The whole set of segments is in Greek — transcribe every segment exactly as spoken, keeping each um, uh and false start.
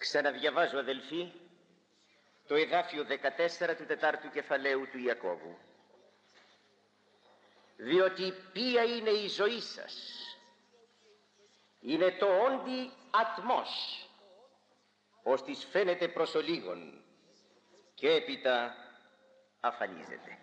Ξαναδιαβάζω, αδελφοί, το εδάφιο δεκατέσσερα του τετάρτου κεφαλαίου του Ιακώβου. Διότι ποια είναι η ζωή σας? Είναι το όντι ατμός, ως της φαίνεται προς ολίγων και έπειτα αφανίζεται.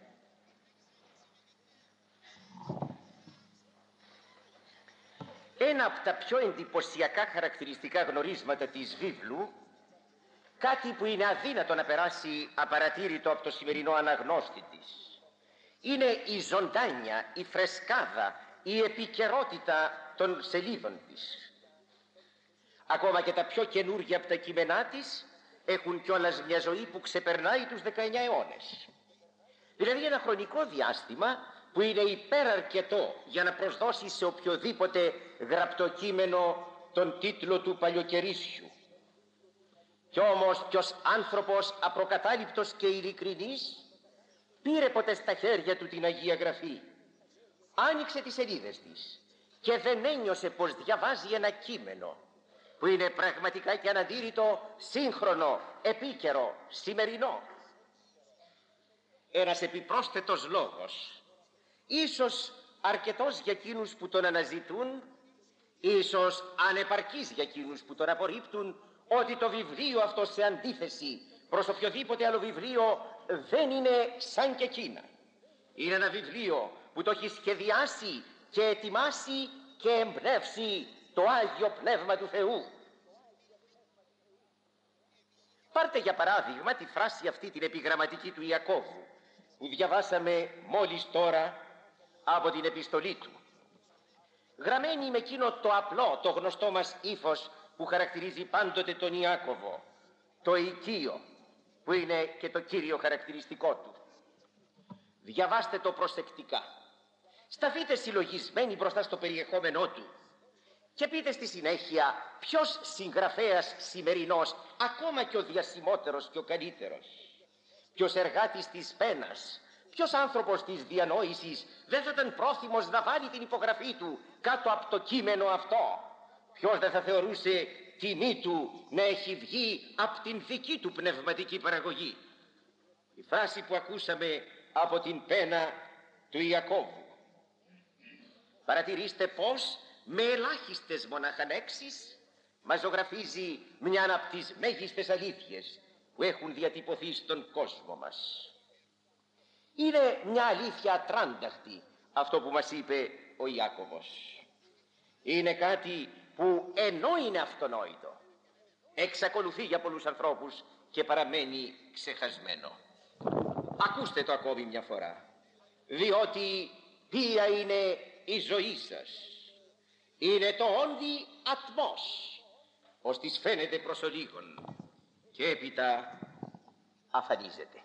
Ένα από τα πιο εντυπωσιακά χαρακτηριστικά γνωρίσματα της βίβλου, κάτι που είναι αδύνατο να περάσει απαρατήρητο από το σημερινό αναγνώστη της, είναι η ζωντάνια, η φρεσκάδα, η επικαιρότητα των σελίδων της. Ακόμα και τα πιο καινούργια από τα κείμενά της έχουν κιόλας μια ζωή που ξεπερνάει τους δεκαεννιά αιώνες. Δηλαδή ένα χρονικό διάστημα που είναι υπεραρκετό για να προσδώσει σε οποιοδήποτε γραπτό κείμενο τον τίτλο του παλιοκαιρίσιου. Κι όμως ποιος άνθρωπος απροκατάληπτος και ειλικρινής πήρε ποτέ στα χέρια του την Αγία Γραφή, άνοιξε τις σελίδες της και δεν ένιωσε πως διαβάζει ένα κείμενο που είναι πραγματικά και αναντήρητο, σύγχρονο, επίκαιρο, σημερινό? Ένας επιπρόσθετος λόγος, ίσως αρκετός για εκείνους που τον αναζητούν, ίσως ανεπαρκής για εκείνους που τον απορρίπτουν, ότι το βιβλίο αυτό σε αντίθεση προς οποιοδήποτε άλλο βιβλίο δεν είναι σαν και εκείνα. Είναι ένα βιβλίο που το έχει σχεδιάσει και ετοιμάσει και εμπνεύσει το Άγιο Πνεύμα του Θεού. Πάρτε για παράδειγμα τη φράση αυτή την επιγραμματική του Ιακώβου που διαβάσαμε μόλις τώρα από την επιστολή του, γραμμένη με εκείνο το απλό, το γνωστό μας ύφος που χαρακτηρίζει πάντοτε τον Ιάκωβο, το οικείο, που είναι και το κύριο χαρακτηριστικό του. Διαβάστε το προσεκτικά, σταθείτε συλλογισμένοι μπροστά στο περιεχόμενό του και πείτε στη συνέχεια ποιος συγγραφέας σημερινός, ακόμα και ο διασημότερος και ο καλύτερος, ποιος εργάτης της πένας, ποιος άνθρωπος της διανόησης δεν θα ήταν πρόθυμος να βάλει την υπογραφή του κάτω από το κείμενο αυτό? Ποιος δεν θα θεωρούσε τιμή του να έχει βγει από την δική του πνευματική παραγωγή? Η φράση που ακούσαμε από την πένα του Ιακώβου, παρατηρήστε πως με ελάχιστες μονάχα λέξεις μας ζωγραφίζει μια από τις μέγιστες αλήθειες που έχουν διατυπωθεί στον κόσμο μας. Είναι μια αλήθεια ατράνταχτη αυτό που μας είπε ο Ιάκωβος. Είναι κάτι που ενώ είναι αυτονόητο, εξακολουθεί για πολλούς ανθρώπους και παραμένει ξεχασμένο. Ακούστε το ακόμη μια φορά. Διότι ποια είναι η ζωή σας? Είναι το όντι ατμός, ως της φαίνεται προς ολίγων και έπειτα αφανίζεται.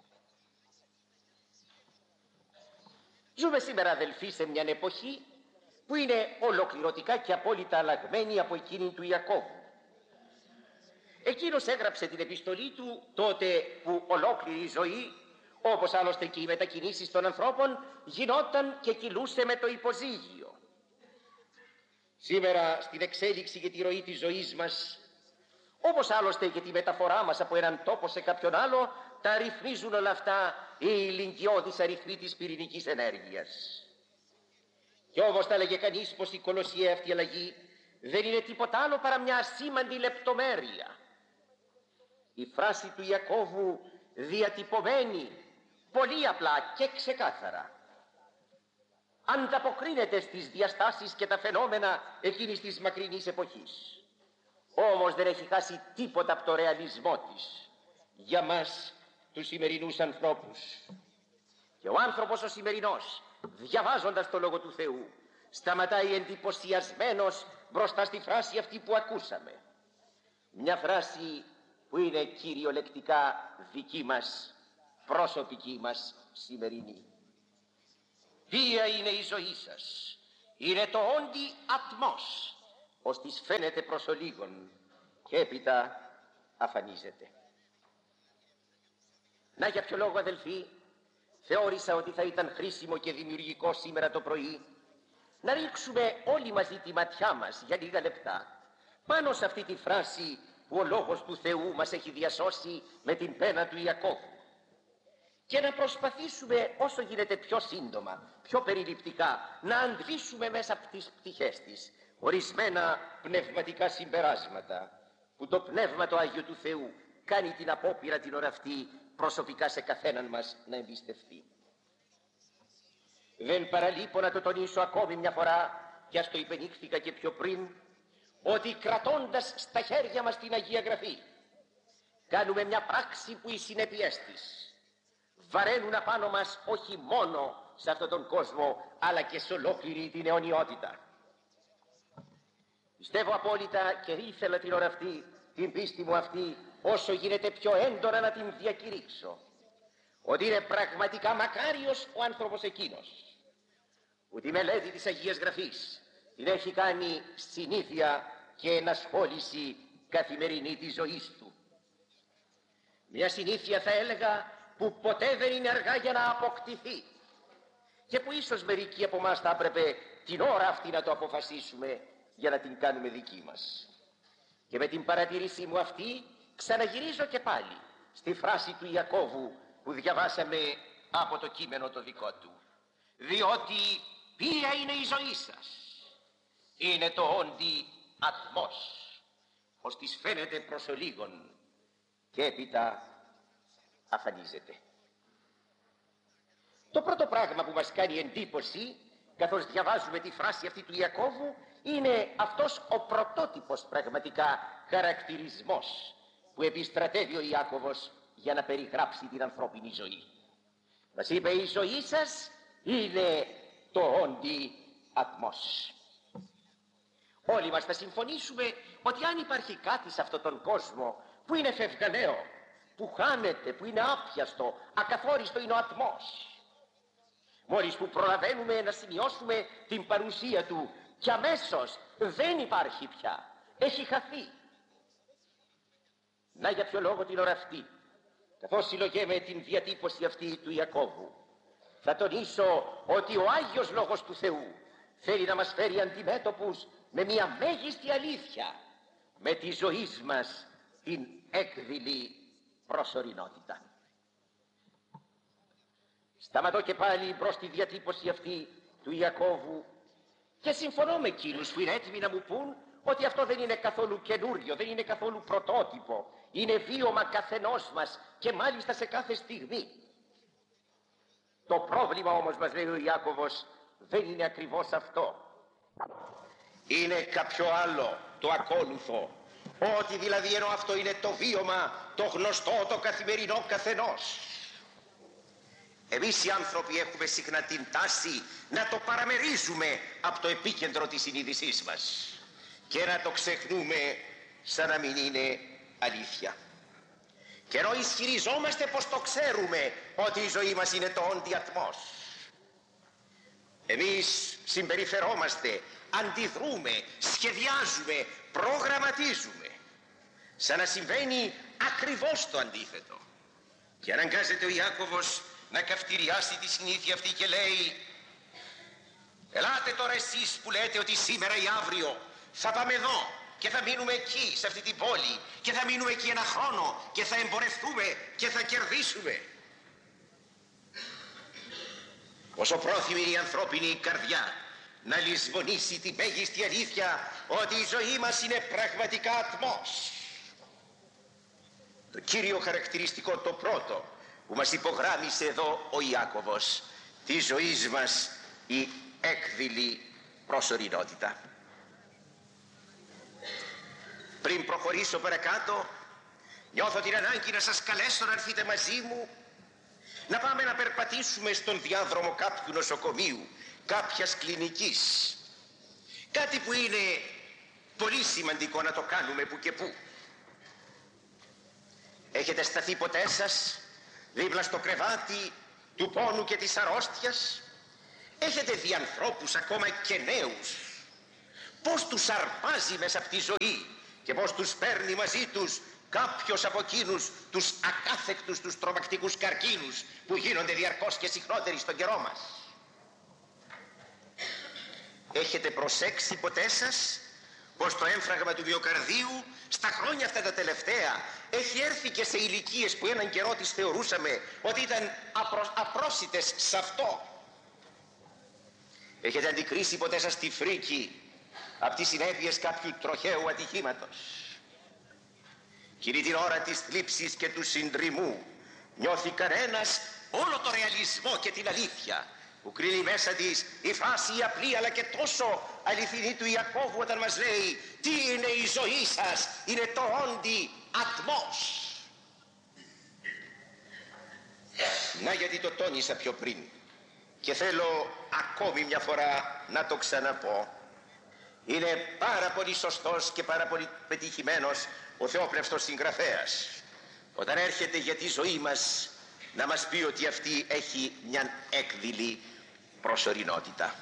Ζούμε σήμερα, αδελφοί, σε μια εποχή που είναι ολοκληρωτικά και απόλυτα αλλαγμένη από εκείνη του Ιακώβου. Εκείνος έγραψε την επιστολή του τότε που ολόκληρη η ζωή, όπως άλλωστε και οι μετακινήσεις των ανθρώπων, γινόταν και κυλούσε με το υποζύγιο. Σήμερα στην εξέλιξη και τη ροή της ζωής μας, όπως άλλωστε και τη μεταφορά μας από έναν τόπο σε κάποιον άλλο, τα αριθμίζουν όλα αυτά οι ηλικιώδεις αριθμοί της πυρηνικής ενέργειας. Και όμως θα έλεγε κανείς πως η κολοσιαία αυτή αλλαγή δεν είναι τίποτα άλλο παρά μια ασήμαντη λεπτομέρεια. Η φράση του Ιακώβου διατυπωμένη πολύ απλά και ξεκάθαρα ανταποκρίνεται στις διαστάσεις και τα φαινόμενα εκείνης της μακρινής εποχής. Όμως δεν έχει χάσει τίποτα από το ρεαλισμό της για μας τους σημερινούς ανθρώπους. Και ο άνθρωπος ο σημερινός, διαβάζοντας το Λόγο του Θεού, σταματάει εντυπωσιασμένος μπροστά στη φράση αυτή που ακούσαμε. Μια φράση που είναι κυριολεκτικά δική μας, προσωπική μας σημερινή. Ποια είναι η ζωή σας? Είναι το όντι ατμός, ως της φαίνεται προς ολίγων και έπειτα αφανίζεται. Να για ποιο λόγο, αδελφοί, θεώρησα ότι θα ήταν χρήσιμο και δημιουργικό σήμερα το πρωί να ρίξουμε όλοι μαζί τη ματιά μας για λίγα λεπτά πάνω σε αυτή τη φράση που ο λόγος του Θεού μας έχει διασώσει με την πένα του Ιακώβου, και να προσπαθήσουμε όσο γίνεται πιο σύντομα, πιο περιληπτικά, να αντλήσουμε μέσα από τις πτυχές της ορισμένα πνευματικά συμπεράσματα που το Πνεύμα το Άγιο του Θεού κάνει την απόπειρα την ώρα αυτή προσωπικά σε καθέναν μας να εμπιστευτεί. Δεν παραλείπω να το τονίσω ακόμη μια φορά, και ας το υπενήχθηκα και πιο πριν, ότι κρατώντας στα χέρια μας την Αγία Γραφή κάνουμε μια πράξη που οι συνέπειές της βαραίνουν απάνω μας όχι μόνο σε αυτόν τον κόσμο, αλλά και σε ολόκληρη την αιωνιότητα. Πιστεύω απόλυτα, και ήθελα την ώρα αυτή την πίστη μου αυτή όσο γίνεται πιο έντονα να την διακηρύξω, ότι είναι πραγματικά μακάριος ο άνθρωπος εκείνος που τη μελέτη της Αγίας Γραφής την έχει κάνει συνήθεια και ενασχόληση καθημερινή της ζωής του. Μια συνήθεια, θα έλεγα, που ποτέ δεν είναι αργά για να αποκτηθεί και που ίσως μερικοί από εμάς θα έπρεπε την ώρα αυτή να το αποφασίσουμε για να την κάνουμε δική μας. Και με την παρατηρήσή μου αυτή ξαναγυρίζω και πάλι στη φράση του Ιακώβου που διαβάσαμε από το κείμενο το δικό του. Διότι ποια είναι η ζωή σας? Είναι το όντι ατμός, ως της φαίνεται προς ολίγων και έπειτα αφανίζεται. Το πρώτο πράγμα που μας κάνει εντύπωση καθώς διαβάζουμε τη φράση αυτή του Ιακώβου είναι αυτός ο πρωτότυπος πραγματικά χαρακτηρισμός που επιστρατεύει ο Ιάκωβος για να περιγράψει την ανθρώπινη ζωή. Μας είπε, η ζωή σας είναι το όντι ατμός. Όλοι μας θα συμφωνήσουμε ότι αν υπάρχει κάτι σε αυτόν τον κόσμο που είναι φευγαλαίο, που χάνεται, που είναι άπιαστο, ακαθόριστο, είναι ο ατμός. Μόλις που προλαβαίνουμε να σημειώσουμε την παρουσία του και αμέσως δεν υπάρχει πια, έχει χαθεί. Να για ποιο λόγο την ώρα αυτή, καθώς συλλογέμαι την διατύπωση αυτή του Ιακώβου, θα τονίσω ότι ο Άγιος Λόγος του Θεού θέλει να μας φέρει αντιμέτωπους με μια μέγιστη αλήθεια, με τη ζωή μας την έκδηλη προσωρινότητα. Σταματώ και πάλι μπρος στη διατύπωση αυτή του Ιακώβου και συμφωνώ με εκείνους που είναι έτοιμοι να μου πούν ότι αυτό δεν είναι καθόλου καινούριο, δεν είναι καθόλου πρωτότυπο, είναι βίωμα καθενός μας και μάλιστα σε κάθε στιγμή. Το πρόβλημα όμως, μας λέει ο Ιάκωβος, δεν είναι ακριβώς αυτό. Είναι κάποιο άλλο, το ακόλουθο, ότι δηλαδή ενώ αυτό είναι το βίωμα, το γνωστό, το καθημερινό καθενός, εμείς οι άνθρωποι έχουμε συχνά την τάση να το παραμερίζουμε από το επίκεντρο της συνείδησής μας και να το ξεχνούμε σαν να μην είναι αλήθεια. Και ενώ ισχυριζόμαστε πως το ξέρουμε ότι η ζωή μας είναι το όντι ατμός, εμείς συμπεριφερόμαστε, αντιδρούμε, σχεδιάζουμε, προγραμματίζουμε σαν να συμβαίνει ακριβώς το αντίθετο. Και αναγκάζεται ο Ιάκωβος να καυτηριάσει τη συνήθεια αυτή και λέει, ελάτε τώρα εσείς που λέτε ότι σήμερα ή αύριο θα πάμε εδώ και θα μείνουμε εκεί σε αυτή την πόλη και θα μείνουμε εκεί ένα χρόνο και θα εμπορευτούμε και θα κερδίσουμε. Όσο πρόθυμη είναι η ανθρώπινη καρδιά να λησμονήσει την μέγιστη αλήθεια ότι η ζωή μας είναι πραγματικά ατμός. Το κύριο χαρακτηριστικό, το πρώτο που μας υπογράμμισε εδώ ο Ιάκωβος, τη ζωή μας η έκδηλη προσωρινότητα. Πριν προχωρήσω παρακάτω, νιώθω την ανάγκη να σας καλέσω να έρθετε μαζί μου, να πάμε να περπατήσουμε στον διάδρομο κάποιου νοσοκομείου, κάποιας κλινικής. Κάτι που είναι πολύ σημαντικό να το κάνουμε που και που. Έχετε σταθεί ποτέ σας δίπλα στο κρεβάτι του πόνου και της αρρώστιας? Έχετε δει ανθρώπους, ακόμα και νέους, πώς τους αρπάζει μέσα από τη ζωή και πώς τους παίρνει μαζί τους κάποιος από εκείνους τους ακάθεκτους, τους τρομακτικούς καρκίνους που γίνονται διαρκώς και συχνότεροι στον καιρό μας? Έχετε προσέξει ποτέ σας πως το έμφραγμα του μυοκαρδίου στα χρόνια αυτά τα τελευταία έχει έρθει και σε ηλικίες που έναν καιρό τις θεωρούσαμε ότι ήταν απρο... απρόσιτες σε αυτό. Έχετε αντικρίσει ποτέ σας τη φρίκη από τις συνέπειες κάποιου τροχαίου ατυχήματος? Εκείνη την ώρα της θλίψης και του συντριμμού νιώθει κανένας όλο το ρεαλισμό και την αλήθεια που κρίνει μέσα της η φράση η απλή αλλά και τόσο αληθινή του Ιακώβου όταν μας λέει τι είναι η ζωή σας, είναι το όντι ατμός. Να γιατί το τόνισα πιο πριν και θέλω ακόμη μια φορά να το ξαναπώ. Είναι πάρα πολύ σωστός και πάρα πολύ πετυχημένος ο θεόπνευστος συγγραφέας όταν έρχεται για τη ζωή μας να μας πει ότι αυτή έχει μια έκδηλη προσωρινότητα.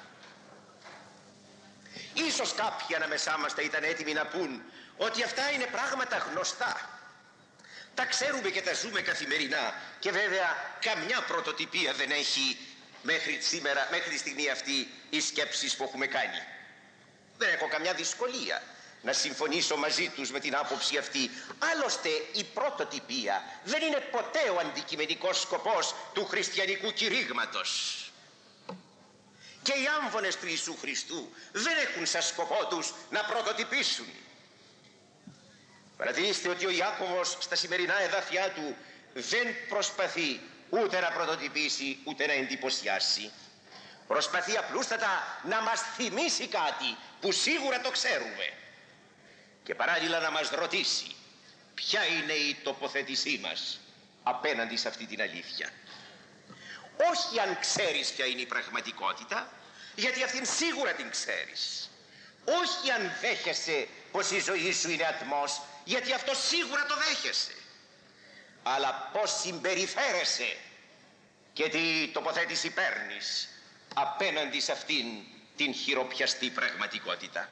Ίσως κάποιοι ανάμεσά μας θα ήταν έτοιμοι να πούν ότι αυτά είναι πράγματα γνωστά. Τα ξέρουμε και τα ζούμε καθημερινά και βέβαια καμιά πρωτοτυπία δεν έχει μέχρι σήμερα, μέχρι τη στιγμή αυτή οι σκέψεις που έχουμε κάνει. Δεν έχω καμιά δυσκολία να συμφωνήσω μαζί τους με την άποψη αυτή. Άλλωστε η πρωτοτυπία δεν είναι ποτέ ο αντικειμενικός σκοπός του χριστιανικού κηρύγματος. Και οι άμβονες του Ιησού Χριστού δεν έχουν σαν σκοπό τους να πρωτοτυπήσουν. Παρατηρήστε ότι ο Ιάκωβος στα σημερινά εδάφια του δεν προσπαθεί ούτε να πρωτοτυπήσει ούτε να εντυπωσιάσει. Προσπαθεί απλούστατα να μας θυμίσει κάτι που σίγουρα το ξέρουμε και παράλληλα να μας ρωτήσει ποια είναι η τοποθέτησή μας απέναντι σε αυτή την αλήθεια. Όχι αν ξέρεις ποια είναι η πραγματικότητα, γιατί αυτήν σίγουρα την ξέρεις. Όχι αν δέχεσαι πως η ζωή σου είναι ατμός, γιατί αυτό σίγουρα το δέχεσαι. Αλλά πως συμπεριφέρεσαι και τι τοποθέτηση παίρνεις απέναντι σε αυτήν την χειροπιαστή πραγματικότητα.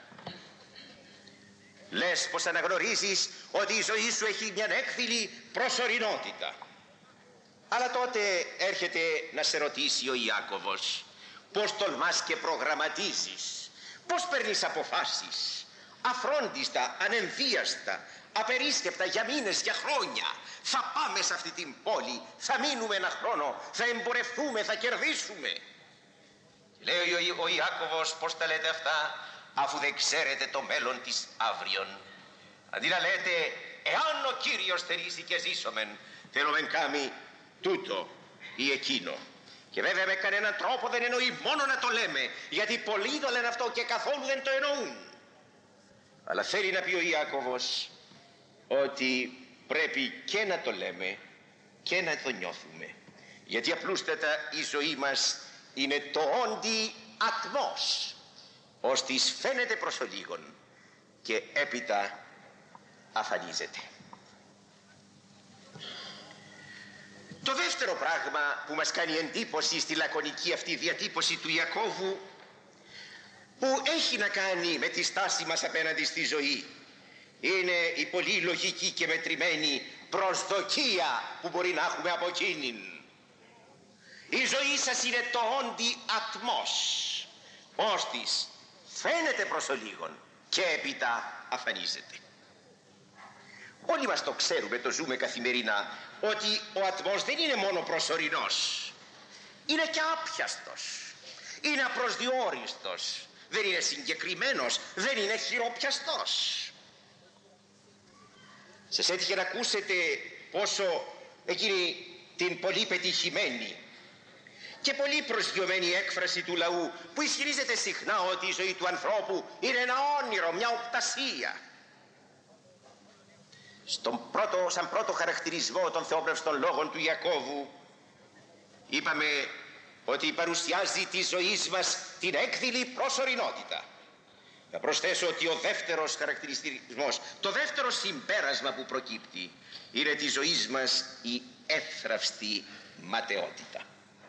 Λες πως αναγνωρίζεις ότι η ζωή σου έχει μια έκφυλη προσωρινότητα. Αλλά τότε έρχεται να σε ρωτήσει ο Ιάκωβος πώς τολμάς και προγραμματίζεις, πώς παίρνεις αποφάσεις αφρόντιστα, ανενθίαστα, απερίσκεπτα για μήνες, για χρόνια. Θα πάμε σε αυτή την πόλη, θα μείνουμε ένα χρόνο, θα εμπορευτούμε, θα κερδίσουμε. Λέει ο, ο Ιάκωβος, πώς τα λέτε αυτά αφού δεν ξέρετε το μέλλον της αύριον? Αντί να λέτε εάν ο Κύριος θερήσει και ζήσομεν, θέλομεν κάμει τούτο ή εκείνο. Και βέβαια με κανέναν τρόπο δεν εννοεί μόνο να το λέμε, γιατί πολλοί το λένε αυτό και καθόλου δεν το εννοούν. Αλλά θέλει να πει ο Ιάκωβος ότι πρέπει και να το λέμε και να το νιώθουμε, γιατί απλούστατα η ζωή μας είναι το όντι ατμός, ώστις φαίνεται προς ολίγον και έπειτα αφανίζεται. Το δεύτερο πράγμα που μας κάνει εντύπωση στη λακωνική αυτή διατύπωση του Ιακώβου, που έχει να κάνει με τη στάση μας απέναντι στη ζωή, είναι η πολύ λογική και μετρημένη προσδοκία που μπορεί να έχουμε από εκείνην. Η ζωή σας είναι το όντι ατμός, ώστις φαίνεται προς ολίγον και έπειτα αφανίζεται. Όλοι μας το ξέρουμε, το ζούμε καθημερινά, ότι ο ατμός δεν είναι μόνο προσωρινός, είναι και άπιαστος, είναι απροσδιόριστος, δεν είναι συγκεκριμένος, δεν είναι χειροπιαστός. Σας έτυχε να ακούσετε πόσο εκείνη την πολύ πετυχημένη και πολύ προσγειωμένη έκφραση του λαού που ισχυρίζεται συχνά ότι η ζωή του ανθρώπου είναι ένα όνειρο, μια οπτασία. Στον πρώτο, σαν πρώτο χαρακτηρισμό των θεόπνευστων λόγων του Ιακώβου είπαμε ότι παρουσιάζει τη ζωή μας την έκδηλη προσωρινότητα. Να προσθέσω ότι ο δεύτερος χαρακτηριστισμός, το δεύτερο συμπέρασμα που προκύπτει είναι τη ζωή μας η εύθραυστη ματαιότητα.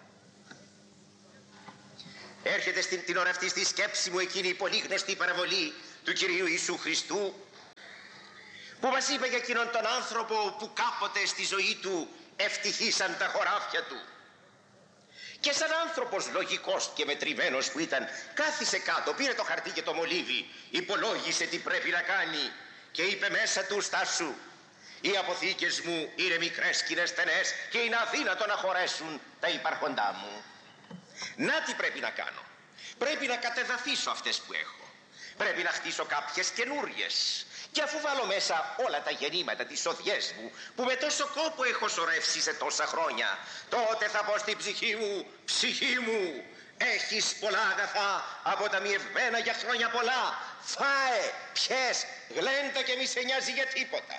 Έρχεται στην, την ώρα αυτή στη σκέψη μου εκείνη η πολύ γνωστή παραβολή του Κυρίου Ιησού Χριστού που μας είπε για εκείνον τον άνθρωπο που κάποτε στη ζωή του ευτυχήσαν τα χωράφια του Και σαν άνθρωπος λογικός και μετρημένος που ήταν, κάθισε κάτω, πήρε το χαρτί και το μολύβι, υπολόγισε τι πρέπει να κάνει και είπε μέσα του: στάσου, οι αποθήκες μου είναι μικρές και είναι στενές και είναι αδύνατο να χωρέσουν τα υπάρχοντά μου. Να τι πρέπει να κάνω. Πρέπει να κατεδαφίσω αυτές που έχω. Πρέπει να χτίσω κάποιες καινούριες. Και αφού βάλω μέσα όλα τα γεννήματα, τις οδιές μου, που με τόσο κόπο έχω σωρεύσει σε τόσα χρόνια, τότε θα πω στην ψυχή μου: ψυχή μου, έχεις πολλά αγαθά αποταμιευμένα για χρόνια πολλά. Φάε, πιες, γλέντα και μη σε νοιάζει για τίποτα.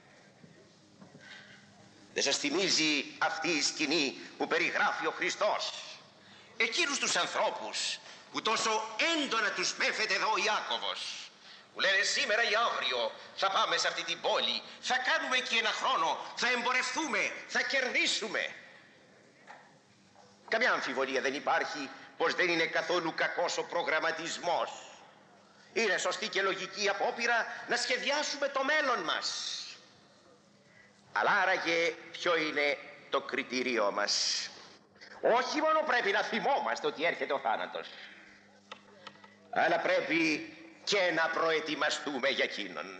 Δεν σας θυμίζει αυτή η σκηνή που περιγράφει ο Χριστός? Εκείνους τους ανθρώπους που τόσο έντονα τους πέφεται εδώ ο Ιάκωβος, που λένε σήμερα ή αύριο θα πάμε σε αυτή την πόλη, θα κάνουμε εκεί ένα χρόνο, θα εμπορευτούμε, θα κερδίσουμε. Καμιά αμφιβολία δεν υπάρχει πως δεν είναι καθόλου κακός ο προγραμματισμός. Είναι σωστή και λογική απόπειρα να σχεδιάσουμε το μέλλον μας. Αλλά άραγε ποιο είναι το κριτήριό μας? Όχι μόνο πρέπει να θυμόμαστε ότι έρχεται ο θάνατος, αλλά πρέπει και να προετοιμαστούμε για εκείνον.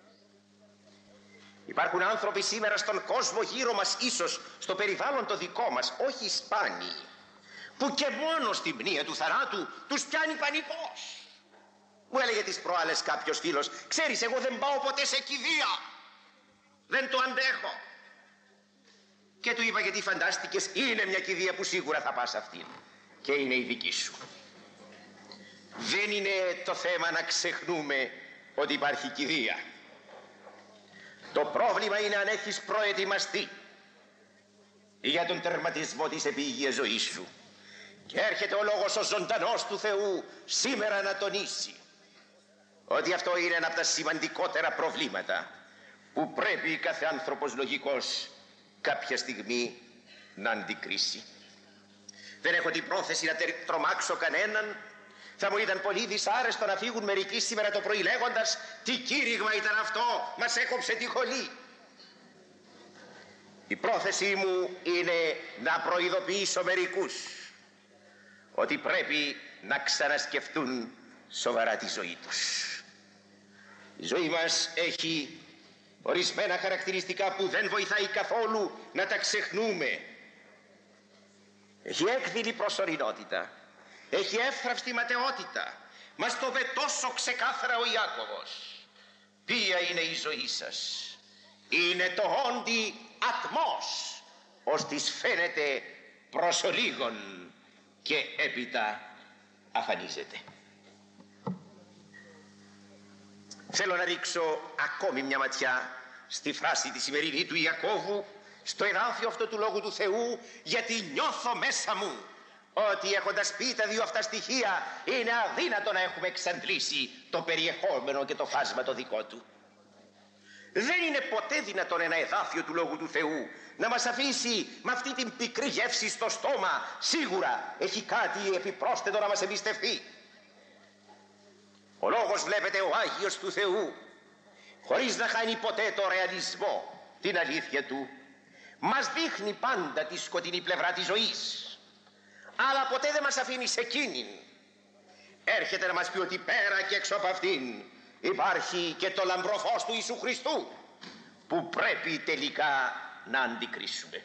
Υπάρχουν άνθρωποι σήμερα στον κόσμο γύρω μας, ίσως στο περιβάλλον το δικό μας, όχι σπάνιοι, που και μόνο στην μνήα του θανάτου τους πιάνει πανικός. Μου έλεγε τις προάλλες κάποιος φίλος: ξέρεις, εγώ δεν πάω ποτέ σε κηδεία, δεν το αντέχω. Και του είπα: γιατί φαντάστηκες? Είναι μια κηδεία που σίγουρα θα πας αυτήν και είναι η δική σου. Δεν είναι το θέμα να ξεχνούμε ότι υπάρχει κηδεία. Το πρόβλημα είναι αν έχεις προετοιμαστεί για τον τερματισμό της επίγειας ζωής σου. Και έρχεται ο λόγος ο ζωντανός του Θεού σήμερα να τονίσει ότι αυτό είναι ένα από τα σημαντικότερα προβλήματα που πρέπει κάθε άνθρωπος λογικός κάποια στιγμή να αντικρίσει. Δεν έχω την πρόθεση να τρομάξω κανέναν. Θα μου ήταν πολύ δυσάρεστο να φύγουν μερικοί σήμερα το πρωί λέγοντας: τι κήρυγμα ήταν αυτό, μας έκοψε τη χολή. Η πρόθεσή μου είναι να προειδοποιήσω μερικούς ότι πρέπει να ξανασκεφτούν σοβαρά τη ζωή τους. Η ζωή μας έχει ορισμένα χαρακτηριστικά που δεν βοηθάει καθόλου να τα ξεχνούμε. Έχει έκδηλη προσωρινότητα, έχει εύθραυστη ματαιότητα. Μας το είπε τόσο ξεκάθαρα ο Ιάκωβος. Ποια είναι η ζωή σας? Είναι το όντι ατμός, ως της φαίνεται προς ολίγον και έπειτα αφανίζεται. Θέλω να ρίξω ακόμη μια ματιά στη φράση τη σημερινή του Ιακώβου, στο εδάφιο αυτό του Λόγου του Θεού, γιατί νιώθω μέσα μου ότι έχοντας πει τα δύο αυτά στοιχεία είναι αδύνατο να έχουμε εξαντλήσει το περιεχόμενο και το φάσμα το δικό του. Δεν είναι ποτέ δυνατόν ένα εδάφιο του Λόγου του Θεού να μας αφήσει με αυτή την πικρή γεύση στο στόμα. Σίγουρα έχει κάτι επιπρόσθετο να μας εμπιστευτεί. Ο Λόγος, βλέπετε, ο Άγιος του Θεού, χωρίς να χάνει ποτέ το ρεαλισμό, την αλήθεια του, μας δείχνει πάντα τη σκοτεινή πλευρά της ζωής, αλλά ποτέ δεν μας αφήνει σε εκείνην. Έρχεται να μας πει ότι πέρα και έξω από αυτήν υπάρχει και το λαμπρό φως του Ιησού Χριστού, που πρέπει τελικά να αντικρίσουμε.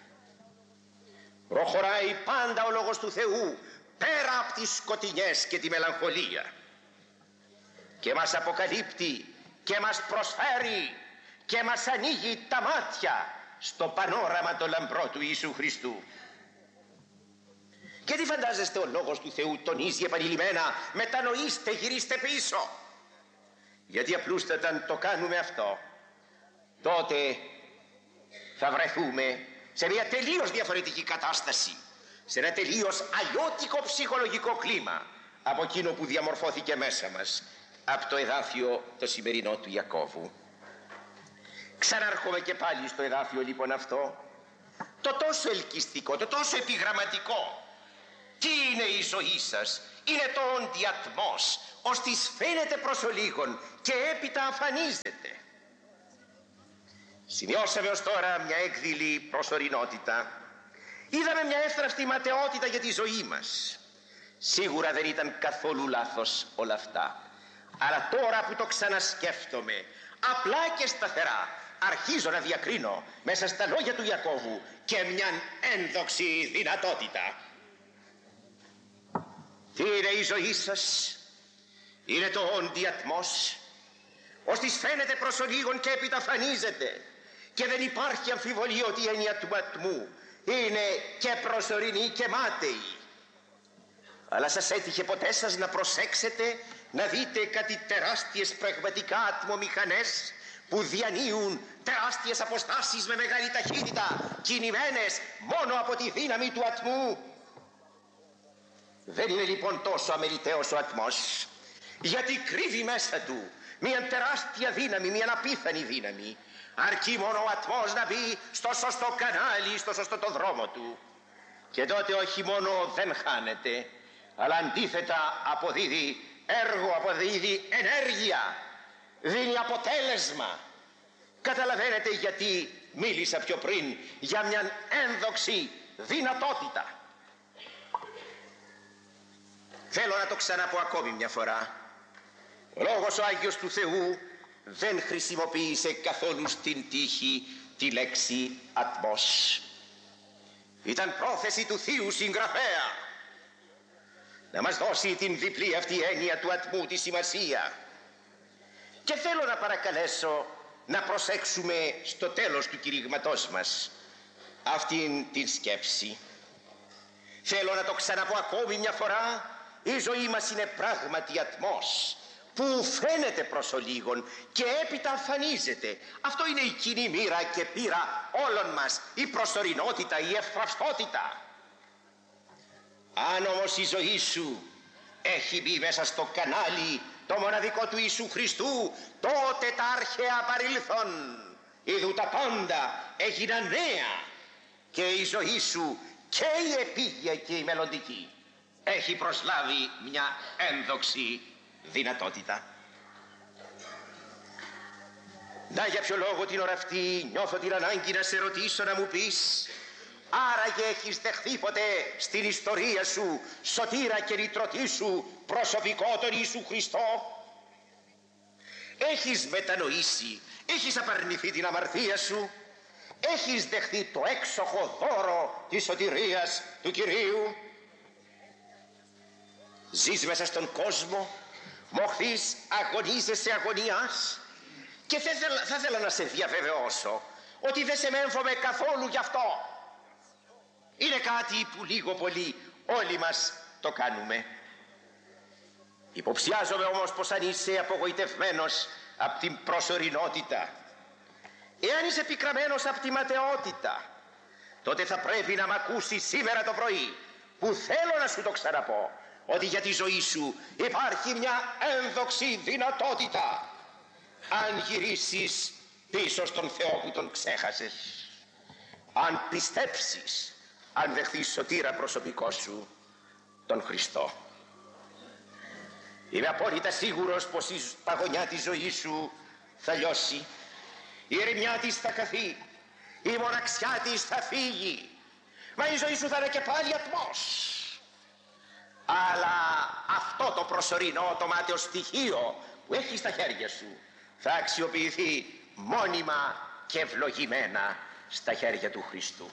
Προχωράει πάντα ο Λόγος του Θεού πέρα από τις σκοτεινιές και τη μελαγχολία και μας αποκαλύπτει και μας προσφέρει και μας ανοίγει τα μάτια στο πανόραμα το λαμπρό του Ιησού Χριστού. Και τι φαντάζεστε ο Λόγος του Θεού τονίζει επανειλημμένα? Μετανοήστε, γυρίστε πίσω. Γιατί απλούστατα αν το κάνουμε αυτό, τότε θα βρεθούμε σε μια τελείως διαφορετική κατάσταση, σε ένα τελείως αλλιώτικο ψυχολογικό κλίμα από εκείνο που διαμορφώθηκε μέσα μας από το εδάφιο το σημερινό του Ιακώβου. Ξανάρχομαι και πάλι στο εδάφιο λοιπόν αυτό, το τόσο ελκυστικό, το τόσο επιγραμματικό. Τι είναι η ζωή σας? Είναι το όντι ατμός, ως της φαίνεται προς ολίγον και έπειτα αφανίζεται. Σημειώσαμε ως τώρα μια έκδηλη προσωρινότητα. Είδαμε μια εύθραυστη ματαιότητα για τη ζωή μας. Σίγουρα δεν ήταν καθόλου λάθος όλα αυτά. Αλλά τώρα που το ξανασκέφτομαι, απλά και σταθερά, αρχίζω να διακρίνω μέσα στα λόγια του Ιακώβου και μια ένδοξη δυνατότητα. Τι είναι η ζωή σας? Είναι το όντι ατμός, ώστις φαίνεται προς ολίγων και επιταφανίζεται, και δεν υπάρχει αμφιβολία ότι η έννοια του ατμού είναι και προσωρινή και μάταιη. Αλλά σας έτυχε ποτέ σας να προσέξετε, να δείτε κάτι τεράστιες πραγματικά ατμομηχανές που διανύουν τεράστιες αποστάσεις με μεγάλη ταχύτητα, κινημένες μόνο από τη δύναμη του ατμού? Δεν είναι λοιπόν τόσο αμεληταίος ο ατμός, γιατί κρύβει μέσα του μια τεράστια δύναμη, μια απίθανη δύναμη. Αρκεί μόνο ο ατμός να μπει στο σωστό κανάλι, στο σωστό το δρόμο του, και τότε όχι μόνο δεν χάνεται, αλλά αντίθετα αποδίδει έργο, αποδίδει ενέργεια, δίνει αποτέλεσμα. Καταλαβαίνετε γιατί μίλησα πιο πριν για μια ένδοξη δυνατότητα. Θέλω να το ξαναπώ ακόμη μια φορά. Ο Λόγος ο Άγιος του Θεού δεν χρησιμοποίησε καθόλου στην τύχη τη λέξη ατμός. Ήταν πρόθεση του Θείου Συγγραφέα να μας δώσει την διπλή αυτή έννοια του ατμού, τη σημασία. Και θέλω να παρακαλέσω να προσέξουμε στο τέλος του κηρύγματός μας αυτήν την σκέψη. Θέλω να το ξαναπώ ακόμη μια φορά. Η ζωή μας είναι πράγματι ατμός που φαίνεται προς ολίγων και έπειτα εμφανίζεται. Αυτό είναι η κοινή μοίρα και πείρα όλων μας, η προσωρινότητα, η ευθραυστότητα. Αν όμως η ζωή σου έχει μπει μέσα στο κανάλι το μοναδικό του Ιησού Χριστού, τότε τα αρχαία παρήλθον, είδου τα πάντα έγιναν νέα, και η ζωή σου και η επίγεια και η μελλοντική έχει προσλάβει μια ένδοξη δυνατότητα. Να, για ποιο λόγο την ώρα αυτή νιώθω την ανάγκη να σε ρωτήσω, να μου πεις: άραγε έχεις δεχθεί ποτέ στην ιστορία σου σωτήρα και λυτρωτή σου προσωπικό τον Ιησού Χριστό? Έχεις μετανοήσει, έχεις απαρνηθεί την αμαρτία σου, έχεις δεχθεί το έξοχο δώρο της σωτηρίας του Κυρίου? Ζεις μέσα στον κόσμο, μοχθείς, αγωνίζεσαι αγωνίας, και θα ήθελα, θα ήθελα να σε διαβεβαιώσω ότι δεν σε μέμφωμαι καθόλου γι' αυτό. Είναι κάτι που λίγο πολύ όλοι μας το κάνουμε. Υποψιάζομαι όμως πως αν είσαι απογοητευμένος από την προσωρινότητα, εάν είσαι πικραμένος από τη ματαιότητα, τότε θα πρέπει να μ' ακούσεις σήμερα το πρωί, που θέλω να σου το ξαναπώ, ότι για τη ζωή σου υπάρχει μια ένδοξη δυνατότητα, αν γυρίσεις πίσω στον Θεό που τον ξέχασες, αν πιστέψεις, αν δεχθείς σωτήρα προσωπικό σου τον Χριστό. Είμαι απόλυτα σίγουρος πως η παγωνιά της ζωής σου θα λιώσει, η ερημιά της θα καθεί, η μοναξιά της θα φύγει, μα η ζωή σου θα είναι και πάλι ατμός. Αλλά αυτό το προσωρινό, το μάταιο στοιχείο που έχει στα χέρια σου θα αξιοποιηθεί μόνιμα και ευλογημένα στα χέρια του Χριστού.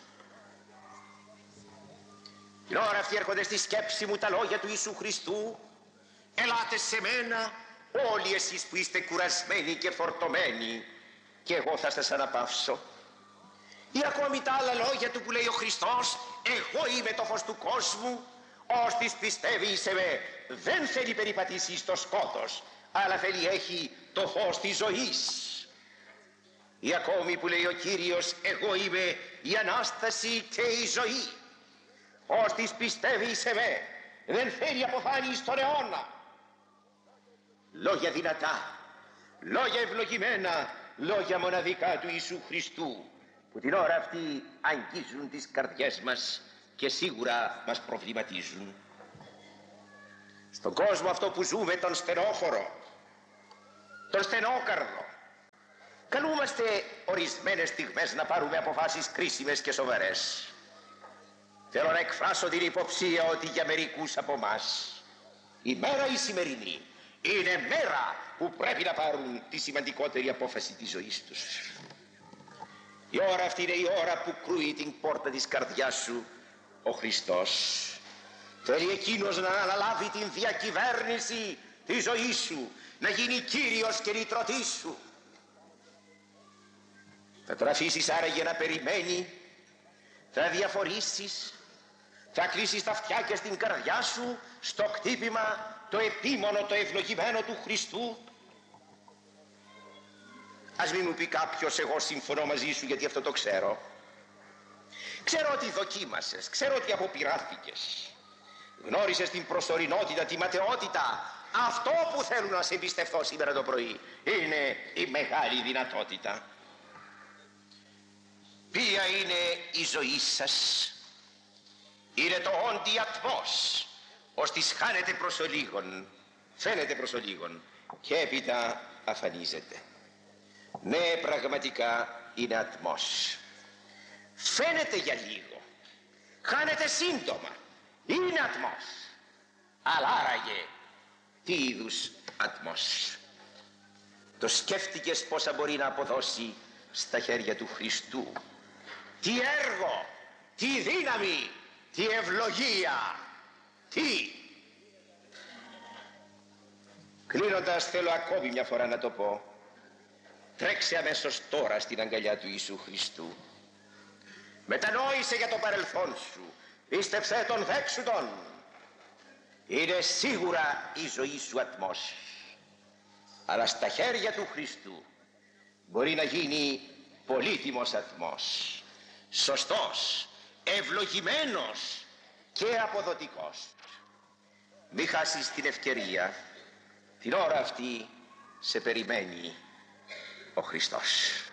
Την ώρα αυτή έρχονται στη σκέψη μου τα λόγια του Ιησού Χριστού: ελάτε σε μένα όλοι εσείς που είστε κουρασμένοι και φορτωμένοι, και εγώ θα σας αναπαύσω. Ή ακόμη τα άλλα λόγια του που λέει ο Χριστός: εγώ είμαι το φως του κόσμου, ώστις πιστεύει σε με δεν θέλει περιπατήσει στο σκότος, αλλά θέλει έχει το φως της ζωής. Ή ακόμη που λέει ο Κύριος: εγώ είμαι η Ανάσταση και η ζωή, ώστις πιστεύει σε με δεν θέλει αποφάνει στον αιώνα. Λόγια δυνατά, λόγια ευλογημένα, λόγια μοναδικά του Ιησού Χριστού, που την ώρα αυτή αγγίζουν τις καρδιές μας και σίγουρα μας προβληματίζουν. Στον κόσμο αυτό που ζούμε, τον στενόχωρο, τον στενόκαρδο, καλούμαστε ορισμένες στιγμές να πάρουμε αποφάσεις κρίσιμες και σοβαρές. θέλω να εκφράσω την υποψία ότι για μερικούς από εμάς η μέρα η σημερινή είναι μέρα που πρέπει να πάρουν τη σημαντικότερη απόφαση της ζωής τους. Η ώρα αυτή είναι η ώρα που κρούει την πόρτα της καρδιάς σου ο Χριστός. Θέλει εκείνος να αναλάβει την διακυβέρνηση της ζωής σου, να γίνει κύριος και λυτρωτής σου. Θα τον αφήσεις άραγε να περιμένει, θα διαφορήσεις, θα κλείσεις τα αυτιά και στην καρδιά σου στο κτύπημα το επίμονο, το ευλογημένο του Χριστού. Ας μην μου πει κάποιος εγώ συμφωνώ μαζί σου γιατί αυτό το ξέρω. Ξέρω ότι δοκίμασες, ξέρω ότι αποπειράθηκες. Γνώρισες την προσωρινότητα, τη ματαιότητα. Αυτό που θέλω να σε εμπιστευτώ σήμερα το πρωί είναι η μεγάλη δυνατότητα. Ποια είναι η ζωή σας? Είναι το όντι ατμός, ώστις χάνεται προς ολίγον, φαίνεται προς ολίγον και έπειτα αφανίζεται. Ναι, πραγματικά είναι ατμός. Φαίνεται για λίγο, χάνεται σύντομα, είναι ατμός. Αλλά άραγε τι είδους ατμός? Το σκέφτηκες πόσα μπορεί να αποδώσει στα χέρια του Χριστού? Τι έργο, τι δύναμη, τι ευλογία, τι! Κλείνοντας θέλω ακόμη μια φορά να το πω. Τρέξε αμέσως τώρα στην αγκαλιά του Ιησού Χριστού. Μετανόησε για το παρελθόν σου. Πίστεψε τον, δέξου τον. Είναι σίγουρα η ζωή σου ατμός. Αλλά στα χέρια του Χριστού μπορεί να γίνει πολύτιμος ατμός. Σωστός, ευλογημένος και αποδοτικός. Μη χάσεις την ευκαιρία. Την ώρα αυτή σε περιμένει ο Χριστός.